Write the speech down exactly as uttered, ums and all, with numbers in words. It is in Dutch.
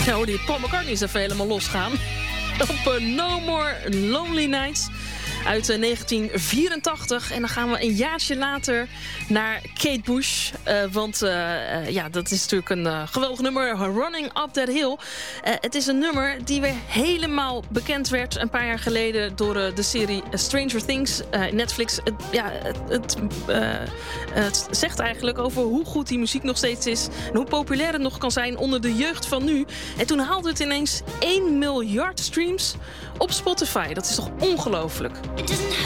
Nou, die Paul McCartney is even helemaal losgaan. Op uh, No More Lonely Nights uit uh, negentien vierentachtig. En dan gaan we een jaartje later naar Kate Bush. Uh, want uh, uh, ja, dat is natuurlijk een uh, geweldig nummer. Running Up That Hill. Uh, het is een nummer die weer helemaal bekend werd een paar jaar geleden door uh, de serie Stranger Things. Uh, Netflix. Het, ja, het, het, uh, het zegt eigenlijk over hoe goed die muziek nog steeds is. En hoe populair het nog kan zijn onder de jeugd van nu. En toen haalde het ineens één miljard streams op Spotify. Dat is toch ongelooflijk?